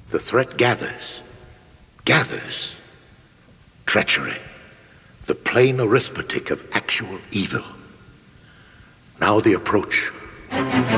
The threat gathers. Gathers. Treachery. The plain arithmetic of actual evil. Now the approach.